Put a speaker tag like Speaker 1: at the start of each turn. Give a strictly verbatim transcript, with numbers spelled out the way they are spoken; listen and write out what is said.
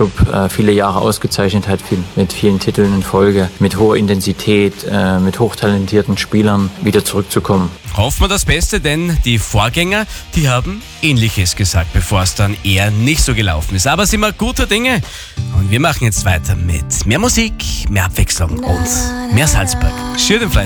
Speaker 1: Club äh, viele Jahre ausgezeichnet hat, viel, mit vielen Titeln in Folge, mit hoher Intensität, äh, mit hochtalentierten Spielern wieder zurückzukommen.
Speaker 2: Hoffen wir das Beste, denn die Vorgänger, die haben Ähnliches gesagt, bevor es dann eher nicht so gelaufen ist. Aber sind wir guter Dinge und wir machen jetzt weiter mit mehr Musik, mehr Abwechslung und mehr Salzburg. Schön